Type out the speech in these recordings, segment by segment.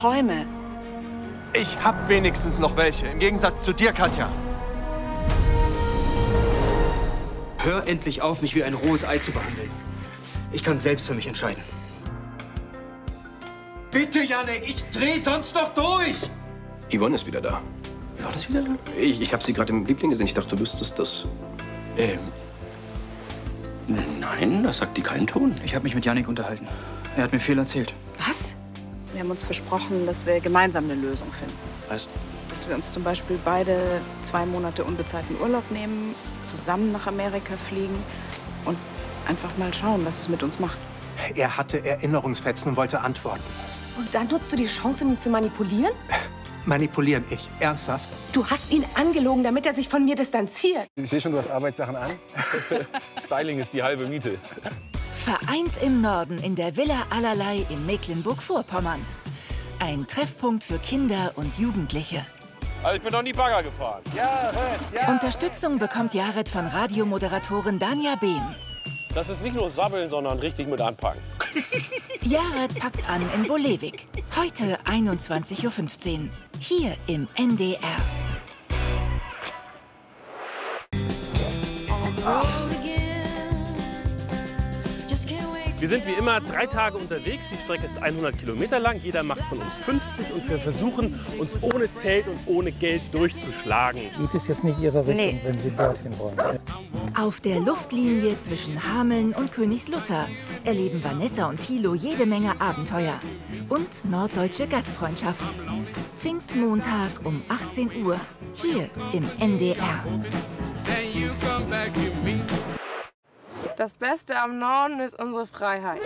Träume. Ich hab wenigstens noch welche, im Gegensatz zu dir, Katja. Hör endlich auf, mich wie ein rohes Ei zu behandeln. Ich kann selbst für mich entscheiden. Bitte, Jannik, ich dreh sonst noch durch! Yvonne ist wieder da. Yvonne ist wieder da? Ich habe sie gerade im Liebling gesehen. Ich dachte, du wüsstest das. Nein, das sagt die keinen Ton. Ich habe mich mit Jannik unterhalten. Er hat mir viel erzählt. Was? Wir haben uns versprochen, dass wir gemeinsam eine Lösung finden. Heißt? Dass wir uns zum Beispiel beide 2 Monate unbezahlten Urlaub nehmen, zusammen nach Amerika fliegen und einfach mal schauen, was es mit uns macht. Er hatte Erinnerungsfetzen und wollte antworten. Und dann nutzt du die Chance, um ihn zu manipulieren? Manipulieren ich? Ernsthaft? Du hast ihn angelogen, damit er sich von mir distanziert. Ich sehe schon, du hast Arbeitssachen an. Styling ist die halbe Miete. Vereint im Norden in der Villa Allerlei in Mecklenburg-Vorpommern. Ein Treffpunkt für Kinder und Jugendliche. Also ich bin noch nie Bagger gefahren. Unterstützung bekommt Jared von Radiomoderatorin Danja Behm. Das ist nicht nur sabbeln, sondern richtig mit anpacken. Jared packt an in Bolewik. Heute 21:15 Uhr. Hier im NDR. Wir sind wie immer 3 Tage unterwegs. Die Strecke ist 100 Kilometer lang. Jeder macht von uns 50 und wir versuchen, uns ohne Zelt und ohne Geld durchzuschlagen. Geht es jetzt nicht Ihre Richtung, wenn Sie dorthin wollen? Auf der Luftlinie zwischen Hameln und Königslutter erleben Vanessa und Thilo jede Menge Abenteuer und norddeutsche Gastfreundschaft. Pfingstmontag um 18 Uhr, hier im NDR. Das Beste am Norden ist unsere Freiheit.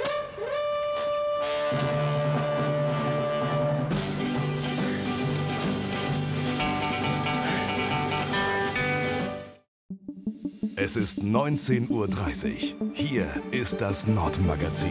Es ist 19:30 Uhr. Hier ist das Nordmagazin.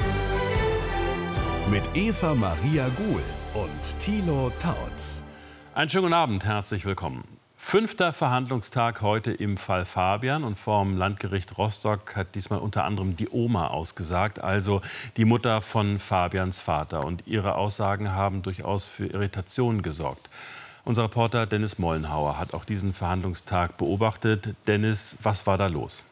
Mit Eva Maria Guhl und Thilo Tautz. Einen schönen guten Abend, herzlich willkommen. 5. Verhandlungstag heute im Fall Fabian. Und vom Landgericht Rostock hat diesmal unter anderem die Oma ausgesagt, also die Mutter von Fabians Vater. Und ihre Aussagen haben durchaus für Irritationen gesorgt. Unser Reporter Dennis Mollenhauer hat auch diesen Verhandlungstag beobachtet. Dennis, was war da los?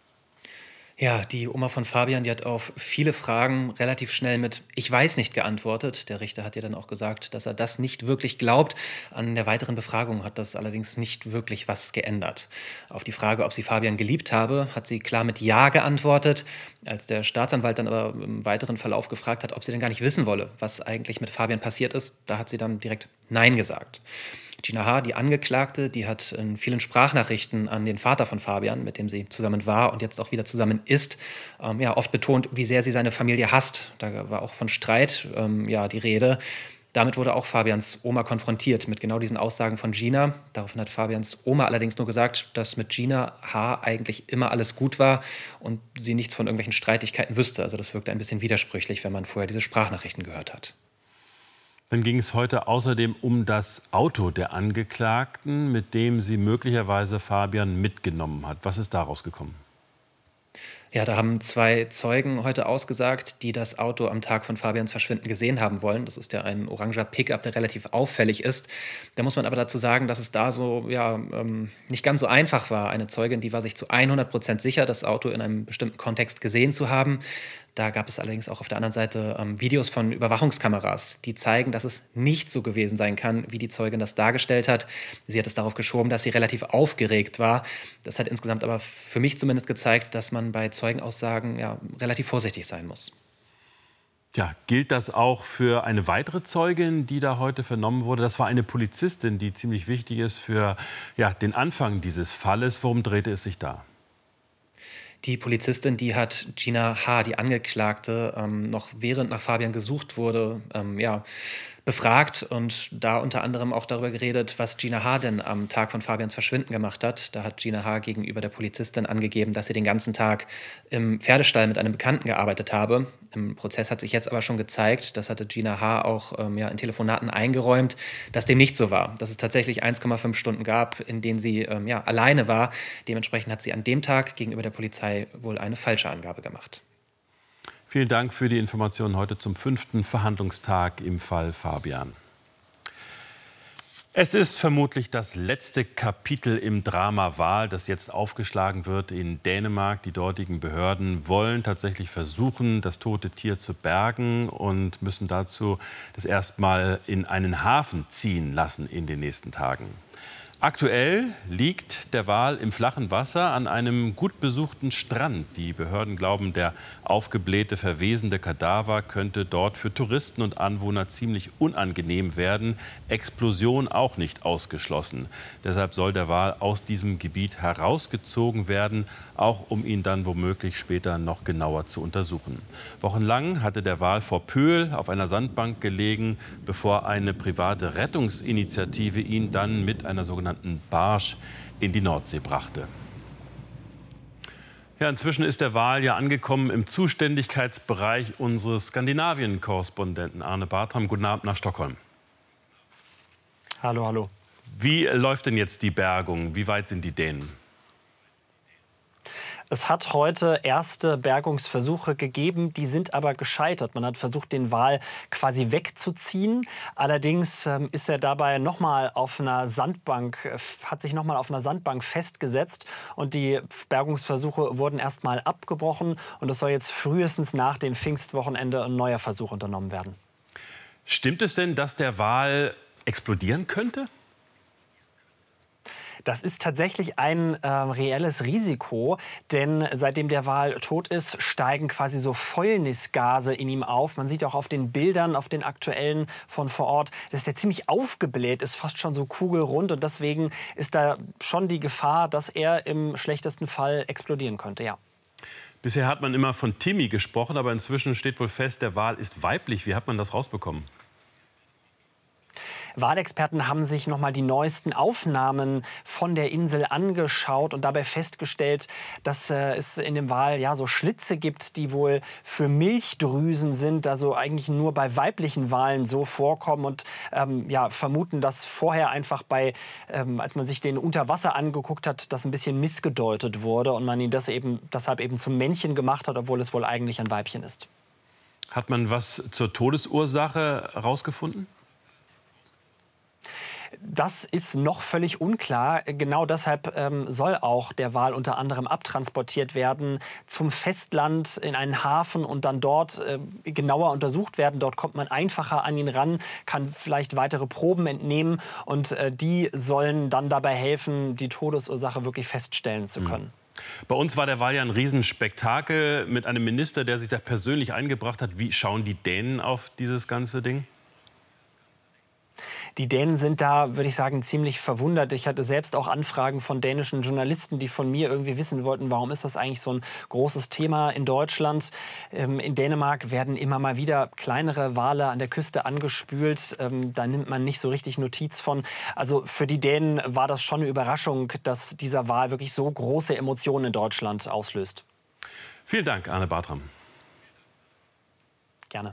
Ja, die Oma von Fabian, die hat auf viele Fragen relativ schnell mit „Ich weiß nicht" geantwortet. Der Richter hat ihr dann auch gesagt, dass er das nicht wirklich glaubt. An der weiteren Befragung hat das allerdings nicht wirklich was geändert. Auf die Frage, ob sie Fabian geliebt habe, hat sie klar mit Ja geantwortet. Als der Staatsanwalt dann aber im weiteren Verlauf gefragt hat, ob sie denn gar nicht wissen wolle, was eigentlich mit Fabian passiert ist, da hat sie dann direkt Nein gesagt. Gina H., die Angeklagte, die hat in vielen Sprachnachrichten an den Vater von Fabian, mit dem sie zusammen war und jetzt auch wieder zusammen ist, oft betont, wie sehr sie seine Familie hasst. Da war auch von Streit die Rede. Damit wurde auch Fabians Oma konfrontiert mit genau diesen Aussagen von Gina. Daraufhin hat Fabians Oma allerdings nur gesagt, dass mit Gina H. eigentlich immer alles gut war und sie nichts von irgendwelchen Streitigkeiten wüsste. Also das wirkte ein bisschen widersprüchlich, wenn man vorher diese Sprachnachrichten gehört hat. Dann ging es heute außerdem um das Auto der Angeklagten, mit dem sie möglicherweise Fabian mitgenommen hat. Was ist daraus gekommen? Ja, da haben 2 Zeugen heute ausgesagt, die das Auto am Tag von Fabians Verschwinden gesehen haben wollen. Das ist ja ein oranger Pickup, der relativ auffällig ist. Da muss man aber dazu sagen, dass es da nicht ganz so einfach war. Eine Zeugin, die war sich zu 100% sicher, das Auto in einem bestimmten Kontext gesehen zu haben. Da gab es allerdings auch auf der anderen Seite Videos von Überwachungskameras, die zeigen, dass es nicht so gewesen sein kann, wie die Zeugin das dargestellt hat. Sie hat es darauf geschoben, dass sie relativ aufgeregt war. Das hat insgesamt aber für mich zumindest gezeigt, dass man bei Zeugenaussagen relativ vorsichtig sein muss. Ja, gilt das auch für eine weitere Zeugin, die da heute vernommen wurde? Das war eine Polizistin, die ziemlich wichtig ist für den Anfang dieses Falles. Worum drehte es sich da? Die Polizistin, die hat Gina H., die Angeklagte, noch während nach Fabian gesucht wurde, befragt und da unter anderem auch darüber geredet, was Gina H. denn am Tag von Fabians Verschwinden gemacht hat. Da hat Gina H. gegenüber der Polizistin angegeben, dass sie den ganzen Tag im Pferdestall mit einem Bekannten gearbeitet habe. Im Prozess hat sich jetzt aber schon gezeigt, das hatte Gina H. auch in Telefonaten eingeräumt, dass dem nicht so war. Dass es tatsächlich 1,5 Stunden gab, in denen sie alleine war. Dementsprechend hat sie an dem Tag gegenüber der Polizei wohl eine falsche Angabe gemacht. Vielen Dank für die Informationen heute zum 5. Verhandlungstag im Fall Fabian. Es ist vermutlich das letzte Kapitel im Drama Wal, das jetzt aufgeschlagen wird in Dänemark. Die dortigen Behörden wollen tatsächlich versuchen, das tote Tier zu bergen und müssen dazu das erstmal in einen Hafen ziehen lassen in den nächsten Tagen. Aktuell liegt der Wal im flachen Wasser an einem gut besuchten Strand. Die Behörden glauben, der aufgeblähte, verwesende Kadaver könnte dort für Touristen und Anwohner ziemlich unangenehm werden. Explosion auch nicht ausgeschlossen. Deshalb soll der Wal aus diesem Gebiet herausgezogen werden, auch um ihn dann womöglich später noch genauer zu untersuchen. Wochenlang hatte der Wal vor Pöhl auf einer Sandbank gelegen, bevor eine private Rettungsinitiative ihn dann mit einer sogenannten Barge in die Nordsee brachte. Ja, inzwischen ist der Wal ja angekommen im Zuständigkeitsbereich unseres Skandinavien-Korrespondenten Arne Bartram. Guten Abend nach Stockholm. Hallo, hallo. Wie läuft denn jetzt die Bergung? Wie weit sind die Dänen? Es hat heute erste Bergungsversuche gegeben, die sind aber gescheitert. Man hat versucht, den Wal quasi wegzuziehen. Allerdings ist er dabei nochmal auf einer Sandbank, hat sich nochmal auf einer Sandbank festgesetzt. Und die Bergungsversuche wurden erstmal abgebrochen. Und es soll jetzt frühestens nach dem Pfingstwochenende ein neuer Versuch unternommen werden. Stimmt es denn, dass der Wal explodieren könnte? Das ist tatsächlich ein reelles Risiko, denn seitdem der Wal tot ist, steigen quasi so Fäulnisgase in ihm auf. Man sieht auch auf den Bildern, auf den aktuellen von vor Ort, dass der ziemlich aufgebläht ist, fast schon so kugelrund. Und deswegen ist da schon die Gefahr, dass er im schlechtesten Fall explodieren könnte, ja. Bisher hat man immer von Timmy gesprochen, aber inzwischen steht wohl fest, der Wal ist weiblich. Wie hat man das rausbekommen? Walexperten haben sich noch mal die neuesten Aufnahmen von der Insel angeschaut und dabei festgestellt, dass es in dem Wal ja so Schlitze gibt, die wohl für Milchdrüsen sind, also eigentlich nur bei weiblichen Walen so vorkommen und ja, vermuten, dass vorher einfach als man sich den unter Wasser angeguckt hat, das ein bisschen missgedeutet wurde und man ihn deshalb eben zum Männchen gemacht hat, obwohl es wohl eigentlich ein Weibchen ist. Hat man was zur Todesursache herausgefunden? Das ist noch völlig unklar. Genau deshalb soll auch der Wal unter anderem abtransportiert werden zum Festland in einen Hafen und dann dort genauer untersucht werden. Dort kommt man einfacher an ihn ran, kann vielleicht weitere Proben entnehmen und die sollen dann dabei helfen, die Todesursache wirklich feststellen zu können. Bei uns war der Wal ja ein Riesenspektakel mit einem Minister, der sich da persönlich eingebracht hat. Wie schauen die Dänen auf dieses ganze Ding? Die Dänen sind da, würde ich sagen, ziemlich verwundert. Ich hatte selbst auch Anfragen von dänischen Journalisten, die von mir irgendwie wissen wollten, warum ist das eigentlich so ein großes Thema in Deutschland. In Dänemark werden immer mal wieder kleinere Wale an der Küste angespült. Da nimmt man nicht so richtig Notiz von. Also für die Dänen war das schon eine Überraschung, dass dieser Wal wirklich so große Emotionen in Deutschland auslöst. Vielen Dank, Arne Bartram. Gerne.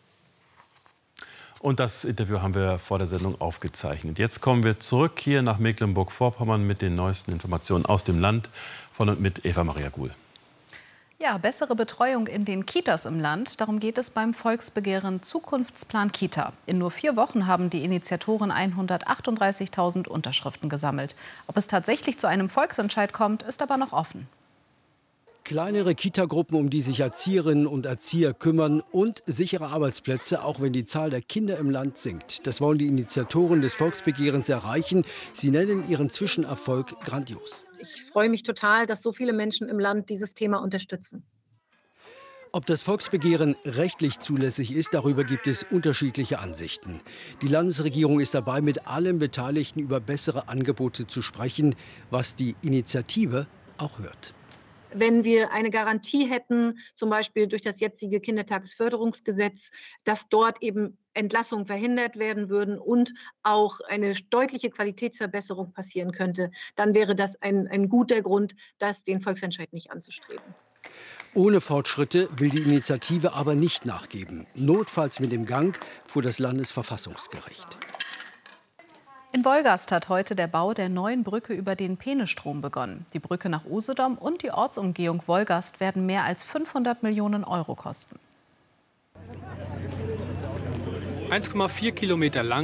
Und das Interview haben wir vor der Sendung aufgezeichnet. Jetzt kommen wir zurück hier nach Mecklenburg-Vorpommern mit den neuesten Informationen aus dem Land von und mit Eva Maria Guhl. Ja, bessere Betreuung in den Kitas im Land. Darum geht es beim Volksbegehren Zukunftsplan Kita. In nur 4 Wochen haben die Initiatoren 138.000 Unterschriften gesammelt. Ob es tatsächlich zu einem Volksentscheid kommt, ist aber noch offen. Kleinere Kitagruppen, um die sich Erzieherinnen und Erzieher kümmern und sichere Arbeitsplätze, auch wenn die Zahl der Kinder im Land sinkt. Das wollen die Initiatoren des Volksbegehrens erreichen. Sie nennen ihren Zwischenerfolg grandios. Ich freue mich total, dass so viele Menschen im Land dieses Thema unterstützen. Ob das Volksbegehren rechtlich zulässig ist, darüber gibt es unterschiedliche Ansichten. Die Landesregierung ist dabei, mit allen Beteiligten über bessere Angebote zu sprechen, was die Initiative auch hört. Wenn wir eine Garantie hätten, zum Beispiel durch das jetzige Kindertagesförderungsgesetz, dass dort eben Entlassungen verhindert werden würden und auch eine deutliche Qualitätsverbesserung passieren könnte, dann wäre das ein guter Grund, den Volksentscheid nicht anzustreben. Ohne Fortschritte will die Initiative aber nicht nachgeben. Notfalls mit dem Gang vor das Landesverfassungsgericht. In Wolgast hat heute der Bau der neuen Brücke über den Peenestrom begonnen. Die Brücke nach Usedom und die Ortsumgehung Wolgast werden mehr als 500 Millionen € kosten. 1,4 Kilometer lang